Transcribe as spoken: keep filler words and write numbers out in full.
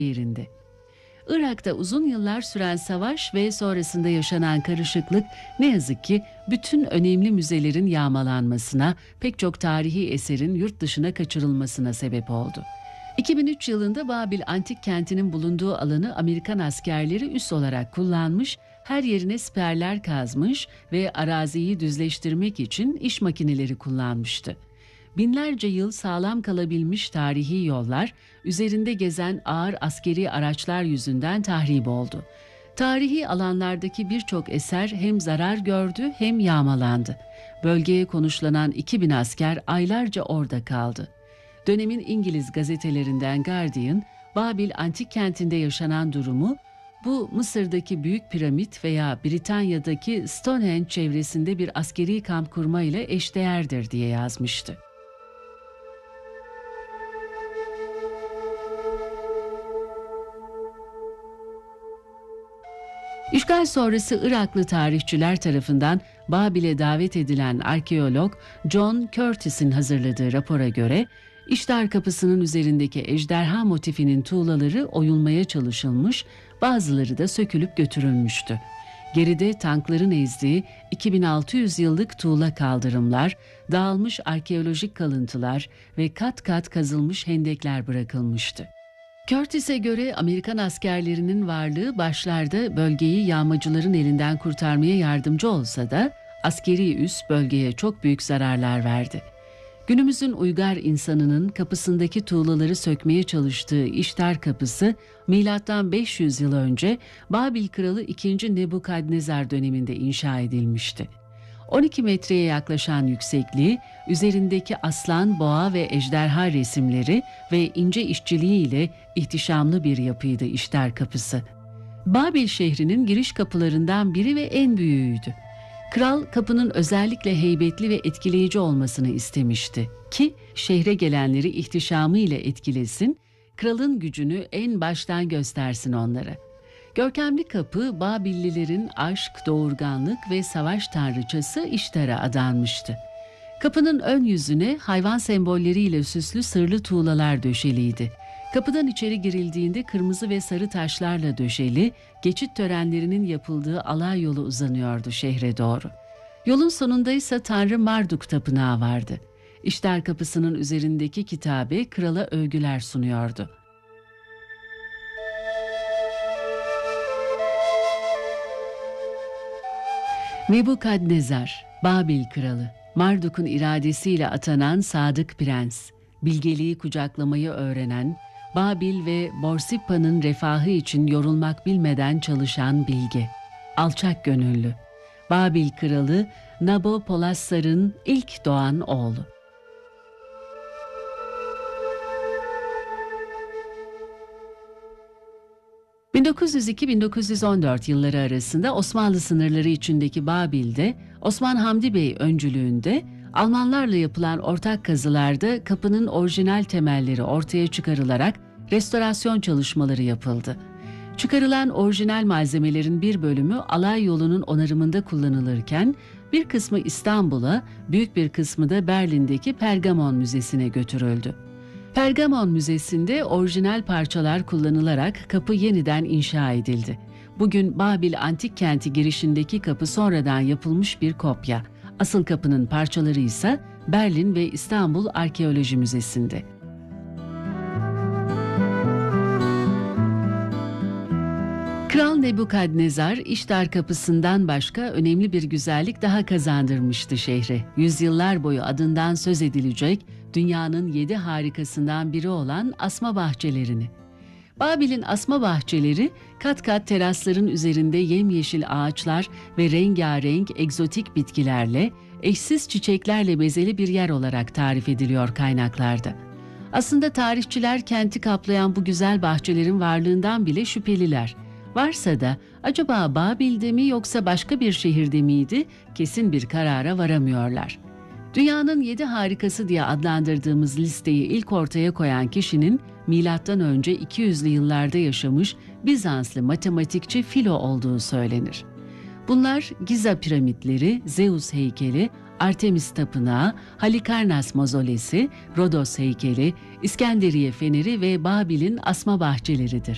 yerinde. Irak'ta uzun yıllar süren savaş ve sonrasında yaşanan karışıklık ne yazık ki bütün önemli müzelerin yağmalanmasına, pek çok tarihi eserin yurt dışına kaçırılmasına sebep oldu. iki bin üç yılında Babil antik kentinin bulunduğu alanı Amerikan askerleri üs olarak kullanmış, her yerine siperler kazmış ve araziyi düzleştirmek için iş makineleri kullanmıştı. Binlerce yıl sağlam kalabilmiş tarihi yollar, üzerinde gezen ağır askeri araçlar yüzünden tahrip oldu. Tarihi alanlardaki birçok eser hem zarar gördü hem yağmalandı. Bölgeye konuşlanan iki bin asker aylarca orada kaldı. Dönemin İngiliz gazetelerinden Guardian, Babil antik kentinde yaşanan durumu, bu Mısır'daki Büyük Piramit veya Britanya'daki Stonehenge çevresinde bir askeri kamp kurma ile eşdeğerdir diye yazmıştı. İşgal sonrası Iraklı tarihçiler tarafından Babil'e davet edilen arkeolog John Curtis'in hazırladığı rapora göre, İştar Kapısı'nın üzerindeki ejderha motifinin tuğlaları oyulmaya çalışılmış, bazıları da sökülüp götürülmüştü. Geride tankların ezdiği iki bin altı yüz yıllık tuğla kaldırımlar, dağılmış arkeolojik kalıntılar ve kat kat kazılmış hendekler bırakılmıştı. Curtis'e göre Amerikan askerlerinin varlığı başlarda bölgeyi yağmacıların elinden kurtarmaya yardımcı olsa da askeri üs bölgeye çok büyük zararlar verdi. Günümüzün uygar insanının kapısındaki tuğlaları sökmeye çalıştığı İştar Kapısı, milattan beş yüz yıl önce Babil Kralı ikinci. Nebukadnezar döneminde inşa edilmişti. on iki metreye yaklaşan yüksekliği, üzerindeki aslan, boğa ve ejderha resimleri ve ince işçiliğiyle ihtişamlı bir yapıydı İştar Kapısı. Babil şehrinin giriş kapılarından biri ve en büyüğüydü. Kral kapının özellikle heybetli ve etkileyici olmasını istemişti ki şehre gelenleri ihtişamıyla etkilesin, kralın gücünü en baştan göstersin onlara. Görkemli kapı, Babillilerin aşk, doğurganlık ve savaş tanrıçası İştar'a adanmıştı. Kapının ön yüzüne hayvan sembolleriyle süslü sırlı tuğlalar döşeliydi. Kapıdan içeri girildiğinde kırmızı ve sarı taşlarla döşeli, geçit törenlerinin yapıldığı alay yolu uzanıyordu şehre doğru. Yolun sonunda ise Tanrı Marduk Tapınağı vardı. İştar Kapısı'nın üzerindeki kitabe krala övgüler sunuyordu. Nebukadnezar, Babil kralı, Marduk'un iradesiyle atanan sadık prens, bilgeliği kucaklamayı öğrenen, Babil ve Borsippa'nın refahı için yorulmak bilmeden çalışan bilge, alçak gönüllü, Babil kralı Nabopolassar'ın ilk doğan oğlu. bin dokuz yüz iki - bin dokuz yüz on dört yılları arasında Osmanlı sınırları içindeki Babil'de Osman Hamdi Bey öncülüğünde Almanlarla yapılan ortak kazılarda kapının orijinal temelleri ortaya çıkarılarak restorasyon çalışmaları yapıldı. Çıkarılan orijinal malzemelerin bir bölümü alay yolunun onarımında kullanılırken bir kısmı İstanbul'a, büyük bir kısmı da Berlin'deki Pergamon Müzesi'ne götürüldü. Pergamon Müzesi'nde orijinal parçalar kullanılarak kapı yeniden inşa edildi. Bugün Babil Antik Kenti girişindeki kapı sonradan yapılmış bir kopya. Asıl kapının parçaları ise Berlin ve İstanbul Arkeoloji Müzesi'nde. Kral Nebukadnezar, İştar Kapısı'ndan başka önemli bir güzellik daha kazandırmıştı şehre. Yüzyıllar boyu adından söz edilecek dünyanın yedi harikasından biri olan asma bahçelerini. Babil'in asma bahçeleri, kat kat terasların üzerinde yemyeşil ağaçlar ve rengarenk egzotik bitkilerle, eşsiz çiçeklerle bezeli bir yer olarak tarif ediliyor kaynaklarda. Aslında tarihçiler kenti kaplayan bu güzel bahçelerin varlığından bile şüpheliler. Varsa da acaba Babil'de mi yoksa başka bir şehirde miydi, kesin bir karara varamıyorlar. Dünyanın yedi harikası diye adlandırdığımız listeyi ilk ortaya koyan kişinin milattan önce iki yüzlü yıllarda yaşamış Bizanslı matematikçi Filo olduğu söylenir. Bunlar Giza piramitleri, Zeus heykeli, Artemis tapınağı, Halikarnas mozolesi, Rodos heykeli, İskenderiye feneri ve Babil'in asma bahçeleridir.